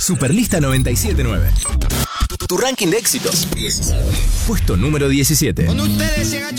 Superlista 97.9. Tu ranking de éxitos. Puesto número 17. Con ustedes se agachó.